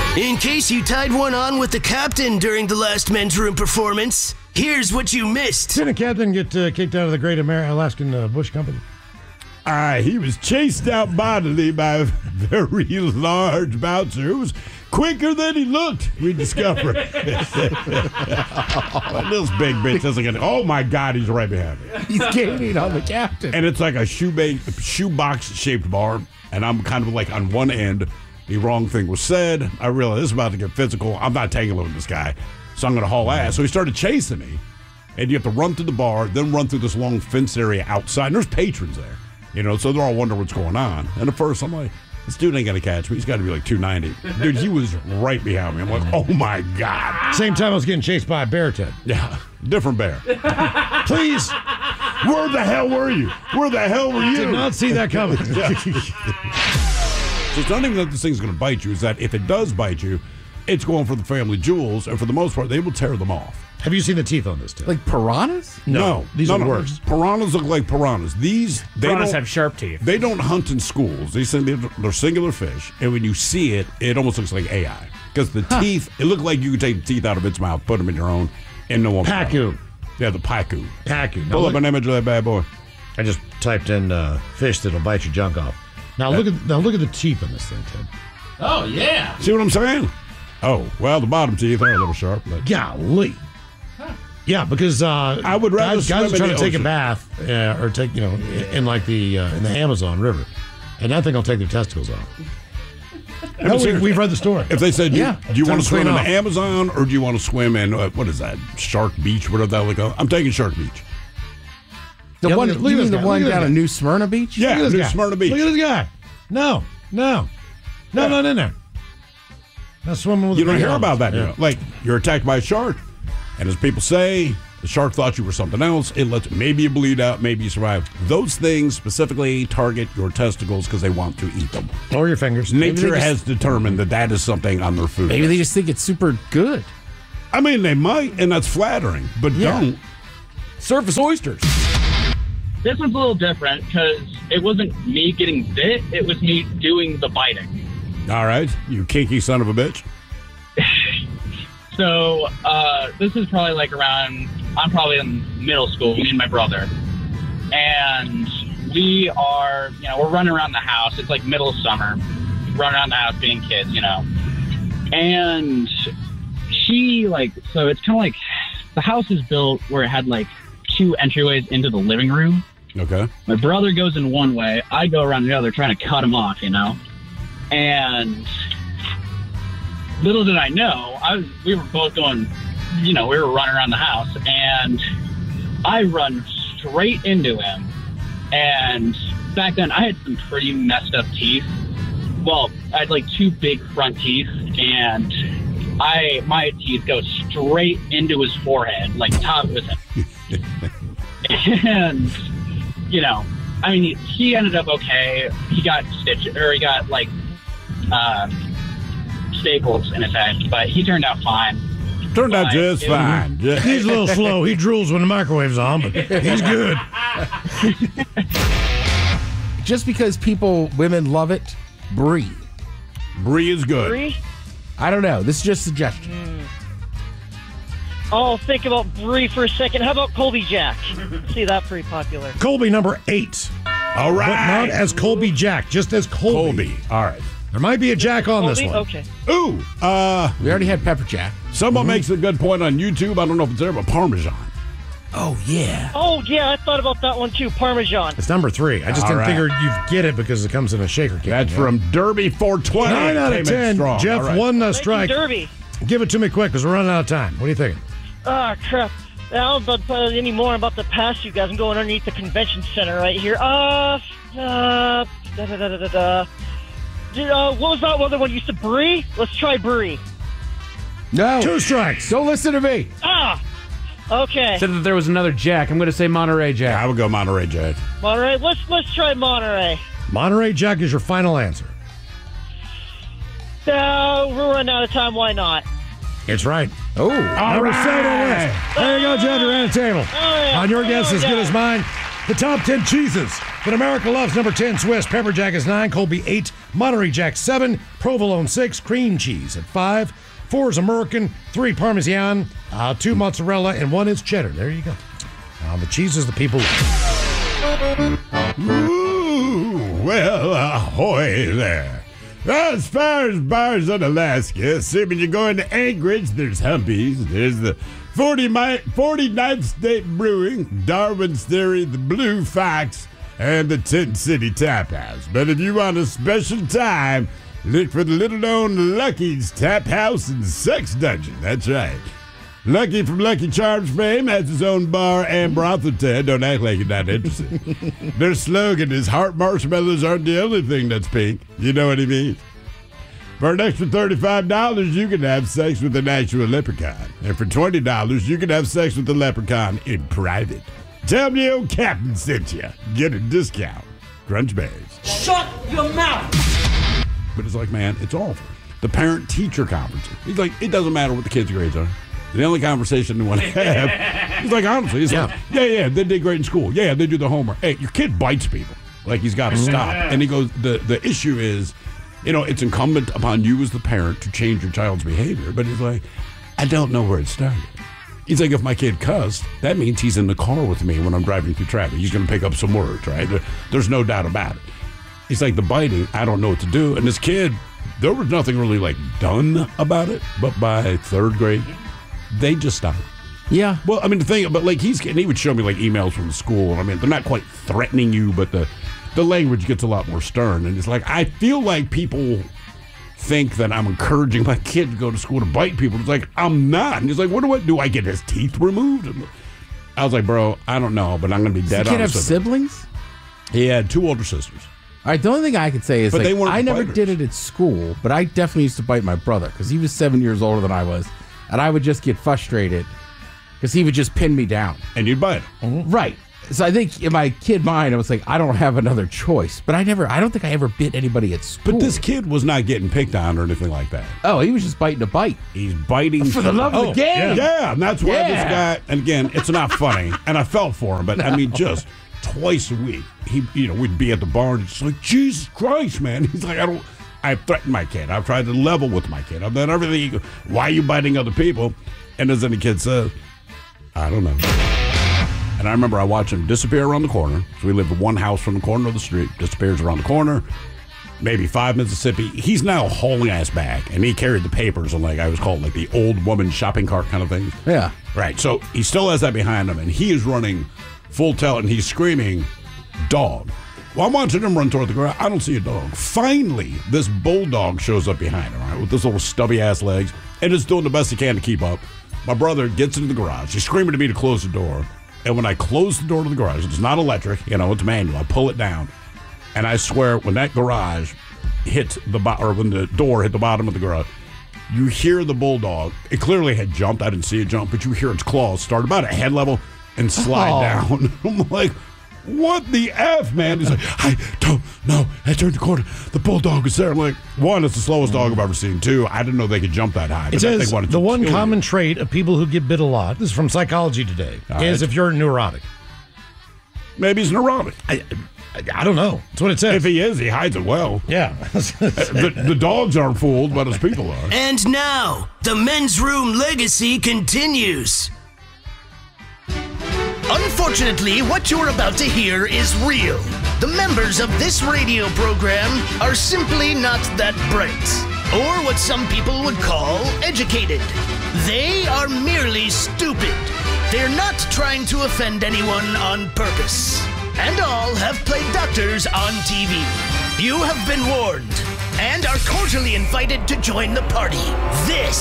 In case you tied one on with the captain during the last men's room performance, here's what you missed. Didn't a captain get kicked out of the Great Alaskan Bush Company? He was chased out bodily by a very large bouncer who was quicker than he looked, we discovered. This big bitch doesn't get it. Oh, my God, he's right behind me. He's gaining on the captain. And it's like a shoebox-shaped bar, and I'm kind of like on one end. The wrong thing was said. I realized this is about to get physical. I'm not taking with this guy, so I'm going to haul ass. So he started chasing me, and you have to run through the bar, then run through this long fenced area outside. And there's patrons there, so they're all wondering what's going on. And at first, I'm like, this dude ain't going to catch me. He's got to be like 290. Dude, he was right behind me. I'm like, oh, my God. Same time I was getting chased by a bear, Ted. Yeah, different bear. Please. Where the hell were you? Where the hell were you? Did not see that coming. So it's not even that this thing's going to bite you. It's that if it does bite you, it's going for the family jewels, and for the most part, they will tear them off. Have you seen the teeth on this, Ted? Like piranhas? No. These are worse. Piranhas look like piranhas. Piranhas have sharp teeth. They don't hunt in schools. They're singular fish, and when you see it, it almost looks like AI. Because the teeth, it looked like you could take the teeth out of its mouth, put them in your own, and no one. Pacu. Yeah, the pacu. Pacu. Pull up an image of that bad boy. I just typed in fish that'll bite your junk off. Now look at the teeth on this thing, Ted. Oh, yeah. See what I'm saying? Oh, well, the bottom teeth are a little sharp. But. Golly. Yeah, because I would rather guys are trying to take a ocean. bath or take in like the in the Amazon River, and that thing will take their testicles off. No, we've read the story. If they said, do you want to swim in the off. Amazon or do you want to swim in what is that, Shark Beach, whatever that look? I'm taking Shark Beach. The one down at New Smyrna Beach? Yeah, New Smyrna Beach. Look at this guy. No, not in there. Not swimming with. You don't hear helmets. about that. Yeah. Like you're attacked by a shark, and as people say, the shark thought you were something else. It lets maybe you bleed out, maybe you survive. Those things specifically target your testicles because they want to eat them. Or your fingers. Nature has determined that is something on their food. Maybe they just think it's super good. I mean, they might, and that's flattering, but don't. Surface oysters. This was a little different because it wasn't me getting bit, it was me doing the biting. All right, you kinky son of a bitch. So this is probably like I'm probably in middle school, me and my brother. And we are, we're running around the house. It's like middle of summer, running around the house being kids, And she so it's kind of like the house is built where it had like 2 entryways into the living room. Okay. My brother goes in one way, I go around the other trying to cut him off, And little did I know, we were both going, we were running around the house, and I run straight into him. And back then, I had some pretty messed up teeth. Well, I had like 2 big front teeth, and my teeth go straight into his forehead, like top of his head. And, he ended up okay. He got staples in his head, but he turned out fine. Turned out just fine. He's a little slow. He drools when the microwave's on, but he's good. Just because women love it, brie. Brie is good. Brie? I don't know. This is just a suggestion. Oh, think about brie for a second. How about Colby Jack? See, that pretty popular. Colby number 8. All right. But not as Colby Jack, just as Colby. All right. There might be a Jack on Colby? this one. Okay. Ooh. We already had pepper jack. Someone makes a good point on YouTube. I don't know if it's there, but Parmesan. Oh, yeah. Oh, yeah, I thought about that one too. Parmesan. It's number 3. I just All didn't right. figure you'd get it because it comes in a shaker cake. That's from Derby 420. 9 out of 10. Strong. Jeff, All right. 1 strike. Derby. Give it to me quick because we're running out of time. What are you thinking? Ah, crap. I don't know about any more about the past, you guys. I'm going underneath the convention center right here. What was that other one? You said brie? Let's try brie. No. 2 strikes. Don't listen to me. Ah! Okay. Said that there was another Jack. I'm going to say Monterey Jack. I would go Monterey Jack. Monterey? Let's try Monterey. Monterey Jack is your final answer. We're running out of time. Why not? It's right. Oh. Number 7 on the list. There you go, Jeff. You're at the table. Oh, yeah. On your guess, Oh, as good yeah. as mine. The top 10 cheeses that America loves. Number 10, Swiss. Pepper Jack is 9. Colby 8. Monterey Jack 7. Provolone 6. Cream cheese at 5. 4 is American. 3 Parmesan. 2 mozzarella. And 1 is cheddar. There you go. The cheeses the people love. Ooh, well, ahoy there. As far as bars in Alaska, assuming you're going to Anchorage, there's Humpies. There's the 49th State Brewing, Darwin's Theory, the Blue Fox, and the Tent City Tap House. But if you want a special time, look for the little-known Lucky's Tap House and Sex Dungeon. That's right. Lucky from Lucky Charms fame has his own bar and brothel. Ted, don't act like you're not interested. Their slogan is heart marshmallows aren't the only thing that's pink. You know what he means? For an extra $35, you can have sex with an actual leprechaun. And for $20, you can have sex with the leprechaun in private. Tell me old Captain sent you. Get a discount. Crunch Berries. Shut your mouth! But it's like, man, it's awful. The parent-teacher conference. He's like, it doesn't matter what the kids' grades are. The only conversation they want to have. He's like, honestly, he's like, yeah, they did great in school. Yeah, they do the homework. Hey, your kid bites people. Like, he's got to stop. And he goes, the issue is, it's incumbent upon you as the parent to change your child's behavior. But he's like, I don't know where it started. He's like, if my kid cussed, that means he's in the car with me when I'm driving through traffic. He's going to pick up some words, right? There's no doubt about it. He's like, the biting, I don't know what to do. And this kid, there was nothing really, done about it. But by third grade, they just stopped. Yeah. Well, I mean, the thing, but he would show me emails from the school. I mean, they're not quite threatening you, but the language gets a lot more stern. And it's like, I feel like people think that I'm encouraging my kid to go to school to bite people. It's like, I'm not. And he's like, what do I do? I get his teeth removed? I was like, bro, I don't know, but I'm going to be dead honest. Does the kid have siblings? He had 2 older sisters. All right, the only thing I could say is But they weren't I never biters. did it at school, but I definitely used to bite my brother because he was 7 years older than I was. And I would just get frustrated because he would just pin me down. And you'd bite him. Right. So I think in my kid mind, I was like, I don't have another choice. But I don't think I ever bit anybody at school. But this kid was not getting picked on or anything like that. Oh, he was just biting a bite. He's biting. For the love of the game. Yeah, and that's why this guy, and again, it's not funny, and I felt for him, but I mean, just twice a week, we'd be at the bar and it's like, Jesus Christ, man. He's like, I've threatened my kid. I've tried to level with my kid. I've done everything. Why are you biting other people? And as any kid says, I don't know. And I remember I watched him disappear around the corner. So we lived 1 house from the corner of the street. Disappears around the corner. Maybe 5 Mississippi. He's now hauling ass back. And he carried the papers on I was called the old woman shopping cart kind of thing. Yeah. Right. So he still has that behind him. And he is running full tilt and he's screaming, dog. Well, I'm watching him run toward the garage. I don't see a dog. Finally, this bulldog shows up behind him, right, with his little stubby-ass legs, and is doing the best he can to keep up. My brother gets into the garage. He's screaming to me to close the door. And when I close the door to the garage, it's not electric, it's manual. I pull it down. And I swear, when that garage hit when the door hit the bottom of the garage, you hear the bulldog. It clearly had jumped. I didn't see it jump, but you hear its claws start about at head level and slide down. I'm like, what the F, man? He's like, I don't know. I turned the corner. The bulldog is there. I'm like, 1, it's the slowest dog I've ever seen. 2, I didn't know they could jump that high. It says the one common trait of people who get bit a lot, this is from Psychology Today, is if you're neurotic. Maybe he's neurotic. I don't know. That's what it says. If he is, he hides it well. Yeah. The dogs aren't fooled, but his people are. And now, the men's room legacy continues. Unfortunately, what you're about to hear is real. The members of this radio program are simply not that bright, or what some people would call educated. They are merely stupid. They're not trying to offend anyone on purpose. And all have played doctors on TV. You have been warned and are cordially invited to join the party. This